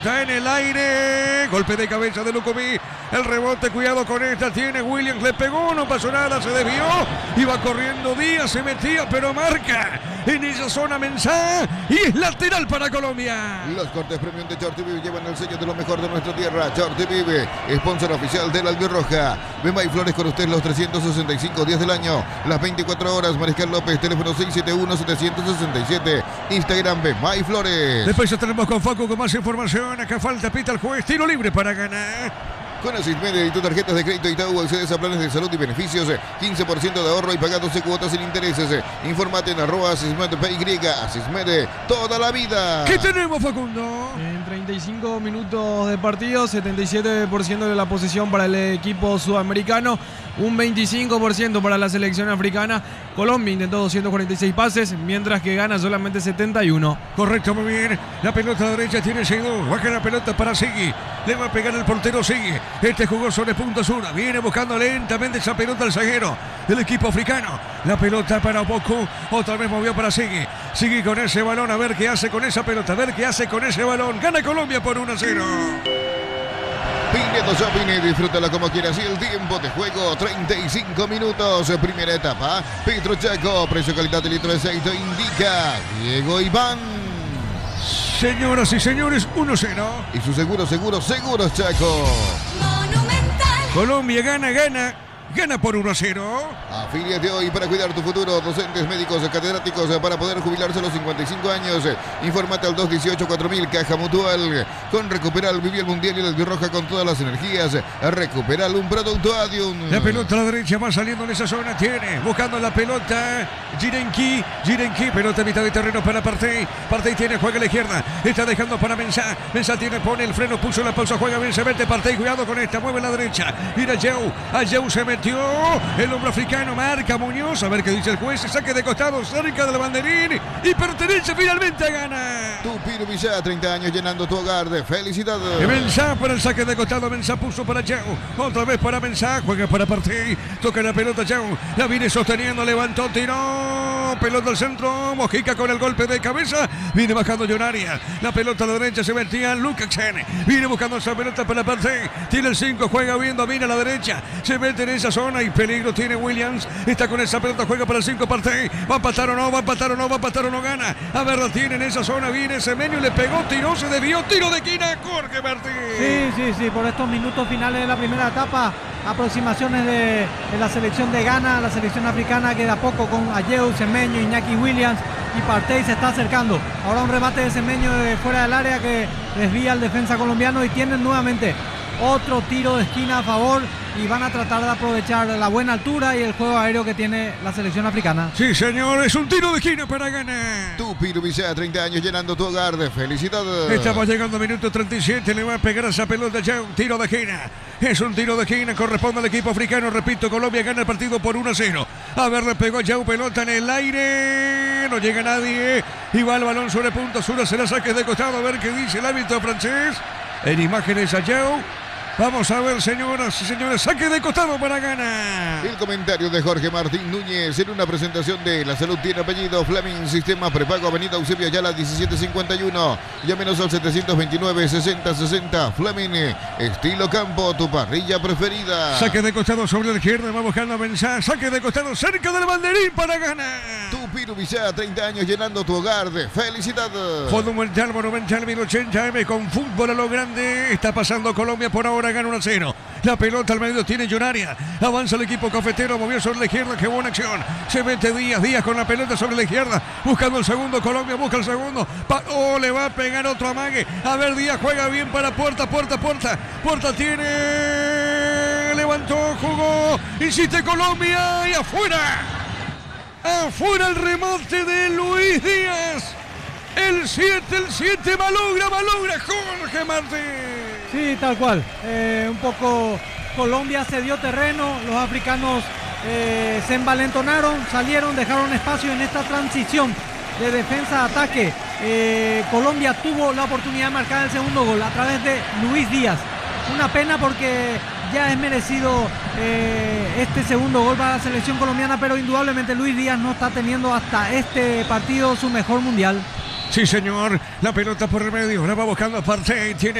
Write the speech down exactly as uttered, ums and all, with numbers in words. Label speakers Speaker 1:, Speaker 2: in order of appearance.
Speaker 1: Está en el aire, golpe de cabeza de Lukovic, el rebote, cuidado con esta, tiene Williams, le pegó, no pasó nada, se desvió, iba corriendo Díaz, se metía, pero marca en esa zona Mensah y es lateral para Colombia.
Speaker 2: Los cortes premium de Chor T V llevan el sello de lo mejor de nuestra tierra. Chor T V, sponsor oficial de la Albirroja. Bemba y Flores con usted los trescientos sesenta y cinco días del año, las veinticuatro horas. Mariscal López, teléfono seis siete uno, siete seis siete, Instagram Bemba y Flores.
Speaker 1: Después ya tenemos con Facu con más información. Acá falta, pita el juez, tiro libre para ganar.
Speaker 2: Con Asismed y tus tarjetas de crédito Itaú accedes a planes de salud y beneficios, quince por ciento de ahorro y paga doce cuotas sin intereses. Infórmate en arroba Asismed P Y, Asismed toda la vida.
Speaker 1: ¿Qué tenemos, Facundo?
Speaker 3: En treinta y cinco minutos de partido, setenta y siete por ciento de la posesión para el equipo sudamericano, un veinticinco por ciento para la selección africana. Colombia intentó doscientos cuarenta y seis pases, mientras que gana solamente setenta y uno.
Speaker 1: Correcto, muy bien. La pelota derecha tiene Seydou. Baja la pelota para Sigui. Le va a pegar el portero Sigui. Este jugó sobre punta sur. Viene buscando lentamente esa pelota al zaguero del equipo africano. La pelota para Opoku. Otra vez movió para Sigui. Sigui con ese balón. A ver qué hace con esa pelota. A ver qué hace con ese balón. Gana Colombia por uno a cero.
Speaker 2: Pinedo Shopping, disfrútala como quieras. Y el tiempo de juego, treinta y cinco minutos. Primera etapa. Petro Chaco, precio calidad de litro de aceite indica Diego Iván.
Speaker 1: Señoras y señores, uno cero.
Speaker 2: Y su seguro, seguro, seguros Chaco.
Speaker 4: Monumental.
Speaker 1: Colombia gana, gana. Gana por uno a cero.
Speaker 2: Afíliate hoy para cuidar tu futuro. Docentes, médicos, catedráticos para poder jubilarse a los cincuenta y cinco años. Infórmate al dos dieciocho cuatro mil, Caja Mutual. Con Recuperal, viví el Mundial y la Albirroja con todas las energías. Recuperal, un producto Adium.
Speaker 1: La pelota a la derecha va saliendo en esa zona. Tiene, buscando la pelota. Jirenki, Jirenki, pelota a mitad de terreno para Partey. Partey tiene, juega a la izquierda. Está dejando para Mensah. Mensah tiene, pone el freno, puso la pausa, juega bien, se mete Partey. Cuidado con esta, mueve a la derecha. Mira Yeu, a Yeu se mete. El hombre africano marca Muñoz. A ver qué dice el juez. Saque de costado cerca del banderín. Y pertenece finalmente a gana.
Speaker 2: Tupiru Villa, treinta años llenando tu hogar de felicidades.
Speaker 1: Mensah para el saque de costado. Mensah puso para Yeu. Otra vez para Mensah. Juega para Partey. Toca la pelota Yeu. La viene sosteniendo. Levantó, tiró. Pelota al centro. Mojica con el golpe de cabeza. Viene bajando Llonaria. La pelota a la derecha se metía Lukasen. Viene buscando esa pelota para Partey. Tiene el cinco. Juega bien. Domina a la derecha. Se mete en esa zona y peligro tiene Williams. Está con esa pelota, juega para el cinco Partey. Va a empatar o no, va a empatar o no, va a empatar o no, gana. A ver, la tiene en esa zona, viene Semenyo, le pegó, tiró, se desvió, tiro de esquina, Jorge Martín.
Speaker 5: Sí, sí, sí, por estos minutos finales de la primera etapa, aproximaciones de, de la selección de Ghana, la selección africana que de a poco con Ayew, Semenyo, Iñaki Williams y Partey se está acercando. Ahora un remate de Semenyo de fuera del área que desvía al defensa colombiano y tienen nuevamente otro tiro de esquina a favor y van a tratar de aprovechar la buena altura y el juego aéreo que tiene la selección africana.
Speaker 1: Sí, señor, es un tiro de esquina para ganar.
Speaker 2: Tupiru Villa, treinta años llenando tu hogar de felicidades.
Speaker 1: Estamos llegando al minuto treinta y siete, le va a pegar esa pelota ya, un tiro de esquina. Es un tiro de esquina, corresponde al equipo africano, repito, Colombia gana el partido por uno a cero. A ver, le pegó ya un pelota en el aire, no llega nadie, y va el balón sobre punta sur, se la saque de costado, a ver qué dice el árbitro francés. En imágenes a Yeu. Vamos a ver, señoras y señores, saque de costado para ganar.
Speaker 2: El comentario de Jorge Martín Núñez en una presentación de La Salud tiene apellido. Fleming, sistema prepago, avenida Eusebio Ayala diecisiete cincuenta y uno. Llámenos al setecientos veintinueve, sesenta sesenta. Fleming, estilo campo, tu parrilla preferida.
Speaker 1: Saque de costado sobre la izquierda, va buscando a Mensah. Saque de costado cerca del banderín para ganar.
Speaker 2: Tupiru Villa, treinta años llenando tu hogar de felicidades.
Speaker 1: Fondo Monumental, Monumental, mil ochenta M con fútbol a lo grande. Está pasando Colombia por ahora. Gana uno a cero. La pelota al medio tiene Llonaria. Avanza el equipo cafetero. Movió sobre la izquierda. Qué buena acción. Se mete Díaz. Díaz con la pelota sobre la izquierda. Buscando el segundo. Colombia busca el segundo. Pa oh, le va a pegar otro amague. A ver, Díaz juega bien para Puerta. Puerta, Puerta. Puerta tiene. Levantó, jugó. Insiste Colombia. Y afuera. Afuera el remate de Luis Díaz. El siete, el siete. Malogra, malogra. Jorge Martín.
Speaker 5: Sí, tal cual. Eh, un poco Colombia cedió terreno, los africanos eh, se envalentonaron, salieron, dejaron espacio en esta transición de defensa a ataque. Eh, Colombia tuvo la oportunidad de marcar el segundo gol a través de Luis Díaz. Una pena porque ya es merecido eh, este segundo gol para la selección colombiana, pero indudablemente Luis Díaz no está teniendo hasta este partido su mejor mundial.
Speaker 1: Sí, señor. La pelota por el medio. La va buscando Partey. Tiene